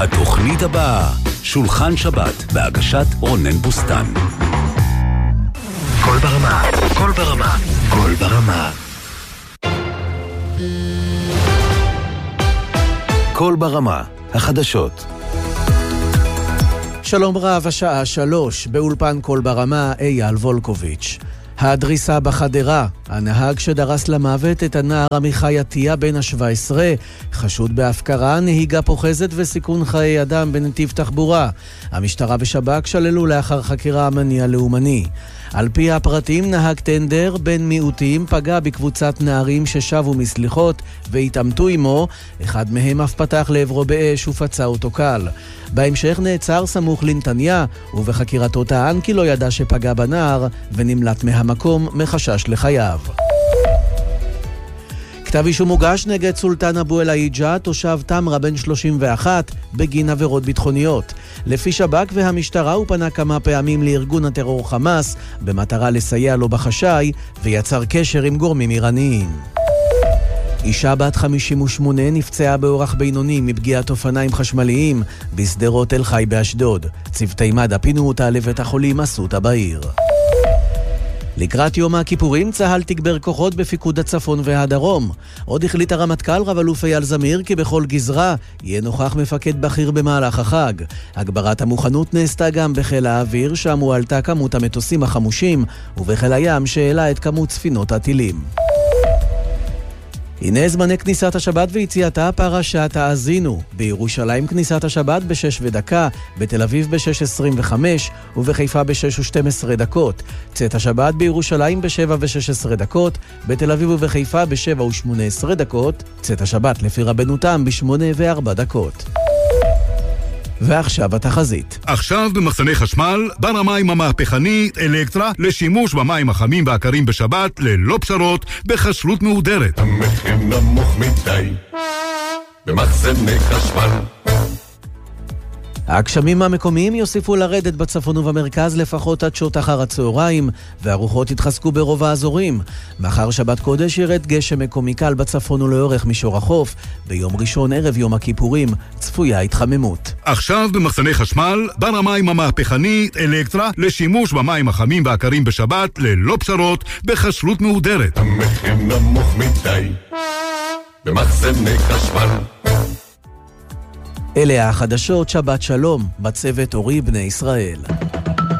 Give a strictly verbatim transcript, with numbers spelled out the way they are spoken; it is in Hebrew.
התוכנית הבאה, שולחן שבת, בהגשת רונן בוסטן. כל ברמה, כל ברמה, כל ברמה. כל ברמה, החדשות. שלום רב, השעה שלוש, באולפן כל ברמה, אייל וולקוביץ'. הדריסה בחדרה, הנהג שדרס למוות את הנער עמיחי עטיה בן ה-שבע עשרה, חשוד בהפקרה, נהיגה פוחזת וסיכון חיי אדם בנתיב תחבורה. המשטרה ושב"כ שללו לאחר חקירה מניע לאומני. על פי הפרטים, נהג טנדר בן מיעוטים פגע בקבוצת נערים ששבו מסליחות והתעמתו עמו, אחד מהם אף פתח לעברו באש ופצע אותו קל. בהמשך נעצר סמוך לנתניה, ובחקירתו טען כי לא ידע שפגע בנער ונמלט מהמקום מחשש לחייו. כתב אישום מוגש נגד סולטן אבו אל-עיג'ה, תושב תמרה בן שלושים ואחת, בגין עבירות ביטחוניות. לפי שב"כ והמשטרה הוא פנה כמה פעמים לארגון הטרור חמאס, במטרה לסייע לו בחשאי, ויצר קשר עם גורמים איראניים. אישה בת חמישים ושמונה נפצעה באורח בינוני מפגיעת אופניים חשמליים בסדרות תל חי באשדוד. צוותי מד"א פינו אותה לבית החולים אסותא בעיר. לקראת יום הכיפורים צה"ל תגבר כוחות בפיקוד הצפון והדרום. עוד החליט הרמטכ"ל רב אלוף אייל זמיר כי בכל גזרה יהיה נוכח מפקד בכיר במהלך החג. הגברת המוכנות נעשתה גם בחיל האוויר, שם הועלתה כמות המטוסים החמושים, ובחיל הים שהעלה את כמות ספינות הטילים. הנה זמני כניסת השבת ויציאתה, פרשת האזינו. בירושלים כניסת השבת בשש ודקה, בתל אביב בשש עשרים וחמש ובחיפה בשש ושתים עשרה דקות. צאת השבת בירושלים בשבע ושש עשרה דקות, בתל אביב ובחיפה בשבע ושמונה עשרה דקות. צאת השבת לפי רבנו תם בשמונה וארבע דקות. ועכשיו התחזית. עכשיו במחסני חשמל, בר המים המהפכנית אלקטרה, לשימוש במים החמים והקרים בשבת, ללא פשרות, בחשלות מהודרת. המחיר נמוך מדי, במחסני חשמל. הגשמים המקומיים יוסיפו לרדת בצפון ובמרכז לפחות עד שעות אחר הצהריים, והרוחות יתחזקו ברוב האזורים. מחר שבת קודש ירד גשם מקומי קל בצפון ולאורך מישור החוף. ביום ראשון ערב יום הכיפורים צפויה התחממות. עכשיו במחסני חשמל, בר המים המהפכנית אלקטרה, לשימוש במים החמים והקרים בשבת, ללא פשרות, בחשלות מהודרת. המחיר נמוך מדי, במחסני חשמל. אלה החדשות, שבת שלום, בצוות אורי בני ישראל.